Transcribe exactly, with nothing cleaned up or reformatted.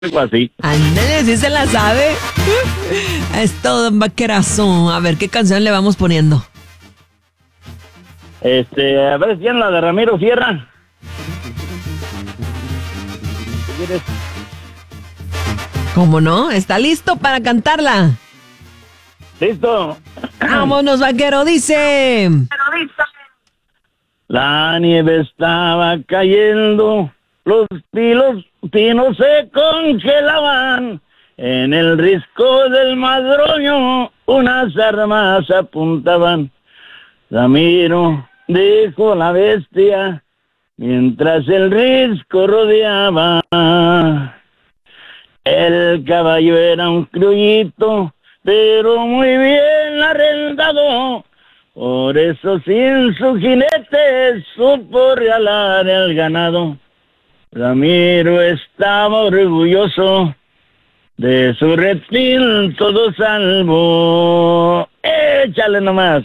algo así. Ándale, sí se la sabe. Es todo un vaquerazo. A ver, ¿qué canción le vamos poniendo? Este, a ver si en la de Ramiro Sierra. ¿Qué quieres? ¿Cómo no? ¿Está listo para cantarla? ¿Listo? Vámonos, vaquero, dice. La nieve estaba cayendo, los pilos pinos se congelaban. En el risco del madroño unas armas apuntaban. Ramiro, dijo la bestia, mientras el risco rodeaba. El caballo era un criollito, pero muy bien arrendado. Por eso sin su jinete supo regalar el ganado. Ramiro estaba orgulloso de su reptil todo salvo. Échale nomás.